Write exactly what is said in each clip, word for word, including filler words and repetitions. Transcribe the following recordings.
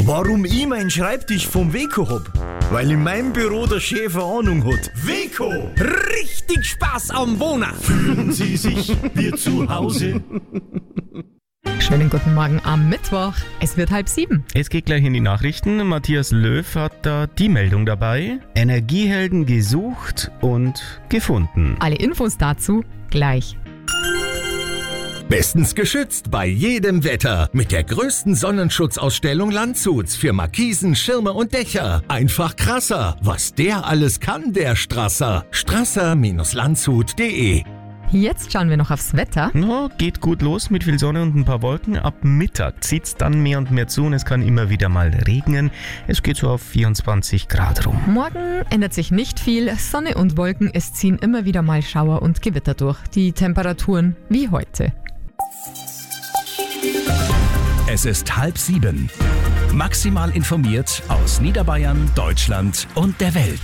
Warum ich meinen Schreibtisch vom Weco hab? Weil in meinem Büro der Chef eine Ahnung hat. Weco! Richtig Spaß am Wohnen! Fühlen Sie sich wie zu Hause? Schönen guten Morgen am Mittwoch. Es wird halb sieben. Es geht gleich in die Nachrichten. Matthias Löw hat da die Meldung dabei. Energiehelden gesucht und gefunden. Alle Infos dazu gleich. Bestens geschützt bei jedem Wetter mit der größten Sonnenschutzausstellung Landshuts für Markisen, Schirme und Dächer. Einfach krasser, was der alles kann, der Strasser. strasser Landshut punkt de. Jetzt schauen wir noch aufs Wetter. No, geht gut los mit viel Sonne und ein paar Wolken. Ab Mittag zieht es dann mehr und mehr zu und es kann immer wieder mal regnen. Es geht so auf vierundzwanzig Grad rum. Morgen ändert sich nicht viel. Sonne und Wolken, es ziehen immer wieder mal Schauer und Gewitter durch. Die Temperaturen wie heute. Es ist halb sieben. Maximal informiert aus Niederbayern, Deutschland und der Welt.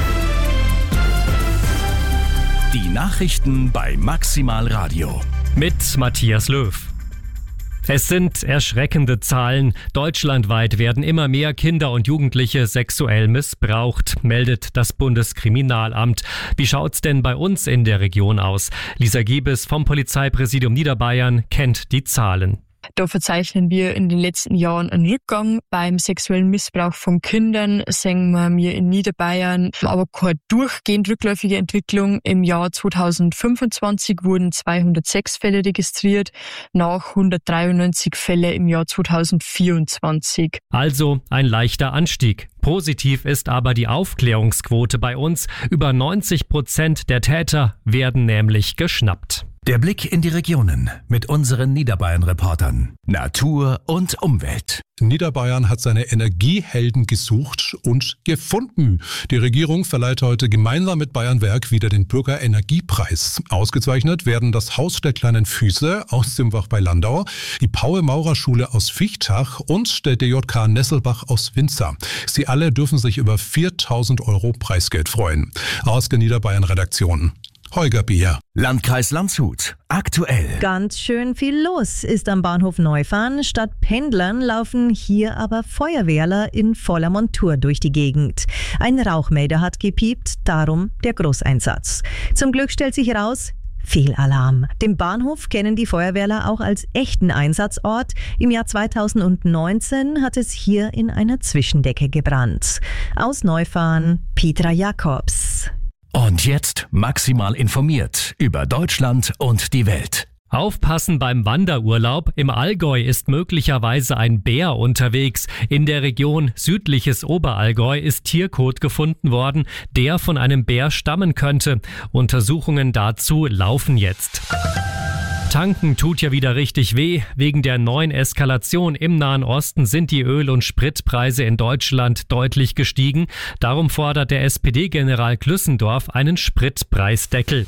Die Nachrichten bei Maximal Radio. Mit Matthias Löw. Es sind erschreckende Zahlen. Deutschlandweit werden immer mehr Kinder und Jugendliche sexuell missbraucht, meldet das Bundeskriminalamt. Wie schaut's denn bei uns in der Region aus? Lisa Giebes vom Polizeipräsidium Niederbayern kennt die Zahlen. Da verzeichnen wir in den letzten Jahren einen Rückgang beim sexuellen Missbrauch von Kindern, sehen wir in Niederbayern, aber keine durchgehend rückläufige Entwicklung. Im Jahr zweitausendfünfundzwanzig wurden zweihundertsechs Fälle registriert, nach hundertdreiundneunzig Fälle im Jahr zweitausendvierundzwanzig. Also ein leichter Anstieg. Positiv ist aber die Aufklärungsquote bei uns. Über neunzig Prozent der Täter werden nämlich geschnappt. Der Blick in die Regionen mit unseren Niederbayern-Reportern. Natur und Umwelt. Niederbayern hat seine Energiehelden gesucht und gefunden. Die Regierung verleiht heute gemeinsam mit Bayernwerk wieder den Bürgerenergiepreis. Ausgezeichnet werden das Haus der kleinen Füße aus Simbach bei Landau, die Paul-Maurer-Schule aus Fichtach und der D J K Nesselbach aus Winzer. Sie alle dürfen sich über viertausend Euro Preisgeld freuen. Aus der Niederbayern-Redaktion. Holger Bier. Landkreis Landshut. Aktuell. Ganz schön viel los ist am Bahnhof Neufahren. Statt Pendlern laufen hier aber Feuerwehrler in voller Montur durch die Gegend. Ein Rauchmelder hat gepiept, darum der Großeinsatz. Zum Glück stellt sich heraus, Fehlalarm. Den Bahnhof kennen die Feuerwehrler auch als echten Einsatzort. Im Jahr zweitausendneunzehn hat es hier in einer Zwischendecke gebrannt. Aus Neufahren, Petra Jakobs. Und jetzt maximal informiert über Deutschland und die Welt. Aufpassen beim Wanderurlaub. Im Allgäu ist möglicherweise ein Bär unterwegs. In der Region südliches Oberallgäu ist Tierkot gefunden worden, der von einem Bär stammen könnte. Untersuchungen dazu laufen jetzt. Tanken tut ja wieder richtig weh. Wegen der neuen Eskalation im Nahen Osten sind die Öl- und Spritpreise in Deutschland deutlich gestiegen. Darum fordert der S P D-General Klüssendorf einen Spritpreisdeckel.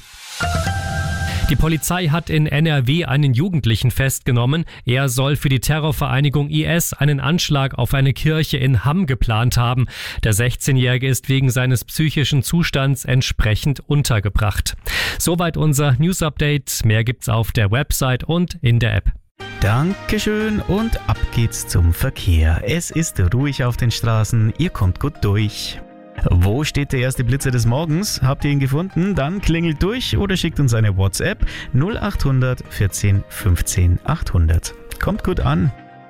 Die Polizei hat in N R W einen Jugendlichen festgenommen. Er soll für die Terrorvereinigung I S einen Anschlag auf eine Kirche in Hamm geplant haben. Der sechzehnjährige ist wegen seines psychischen Zustands entsprechend untergebracht. Soweit unser News-Update. Mehr gibt's auf der Website und in der App. Dankeschön und ab geht's zum Verkehr. Es ist ruhig auf den Straßen, ihr kommt gut durch. Wo steht der erste Blitzer des Morgens? Habt ihr ihn gefunden? Dann klingelt durch oder schickt uns eine WhatsApp null acht hundert vierzehn fünfzehn achthundert. Kommt gut an.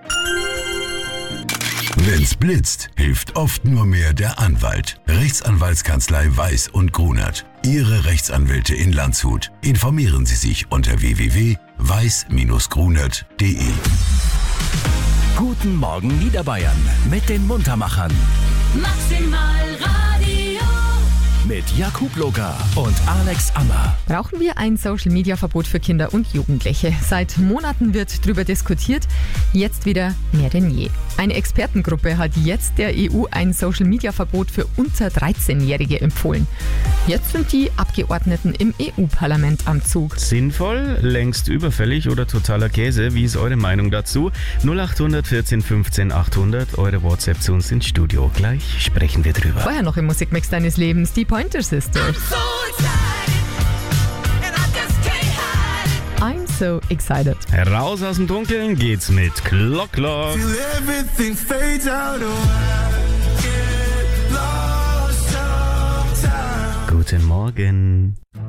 Wenn's blitzt, hilft oft nur mehr der Anwalt. Rechtsanwaltskanzlei Weiß und Grunert. Ihre Rechtsanwälte in Landshut. Informieren Sie sich unter w w w punkt weiß Grunert punkt de. Guten Morgen Niederbayern mit den Muntermachern. Maximal Radio. Mit Jakub Loga und Alex Ammer. Brauchen wir ein Social-Media-Verbot für Kinder und Jugendliche? Seit Monaten wird darüber diskutiert, jetzt wieder mehr denn je. Eine Expertengruppe hat jetzt der E U ein Social-Media-Verbot für unter dreizehnjährige empfohlen. Jetzt sind die Abgeordneten im E U-Parlament am Zug. Sinnvoll, längst überfällig oder totaler Käse? Wie ist eure Meinung dazu? null acht hundert vierzehn fünfzehn achthundert, eure WhatsApp zu uns ins Studio. Gleich sprechen wir drüber. Vorher noch im Musikmix deines Lebens die Pointer Sisters. I'm So excited. Raus aus dem Dunkeln geht's mit Clock Clock. Guten Morgen.